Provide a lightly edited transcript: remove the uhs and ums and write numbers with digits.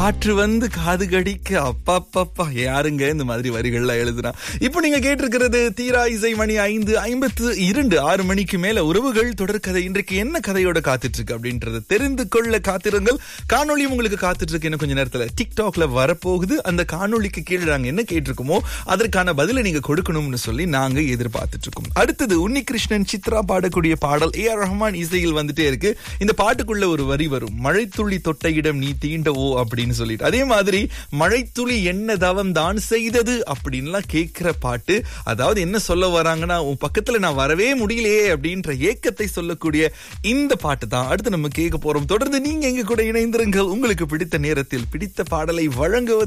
காற்று வந்து காது கடிக்க அப்பா யாருங்க இந்த மாதிரி வரிகள்லாம் எழுதுனா. இப்போ நீங்க கேட்டிருக்கிறது தீரா இசை. மணி 5:52 6 மணிக்கு மேல உறவுகள் தொடர்கதை. இன்றைக்கு என்ன கதையோட காத்துட்டு இருக்கு அப்படின்றத தெரிந்து கொள்ள காத்திருங்கள். காணொலியும் உங்களுக்கு காத்துட்டு இருக்கு. இன்னும் கொஞ்ச நேரத்துல டிக்டாக்ல வரப்போகுது. அந்த காணொலிக்கு கீழே நாங்க என்ன கேட்டிருக்கோமோ அதற்கான பதிலை நீங்க கொடுக்கணும்னு சொல்லி நாங்க எதிர்பார்த்துட்டு இருக்கோம். அடுத்தது உன்னிகிருஷ்ணன் சித்ரா பாடக்கூடிய பாடல் ஏ ஆர் ரஹ்மான் இசையில் வந்துட்டே இருக்கு. இந்த பாட்டுக்குள்ள ஒரு வரி வரும், மழைத்துளி தொட்ட இடம் நீ தீண்டவோ அப்படின்னு சொல்லிட்டு. அதே மாதிரி மழைத்துளி என்ன தவம் தான் செய்தது அப்படின்லாம் கேட்கிற பாட்டு. அதாவது என்ன சொல்ல வராங்கன்னா, உன் பக்கத்துல நான் வரவே முடியலையே அப்படின்ற ஏக்கத்தை சொல்லக்கூடிய இந்த பாட்டு தான் அடுத்து நம்ம கேட்க போறோம். தொடர்ந்து நீங்க எங்க கூட இணைந்திருங்கள். உங்களுக்கு பிடித்த நேரத்தில் பிடித்த பாடலை வழங்குவது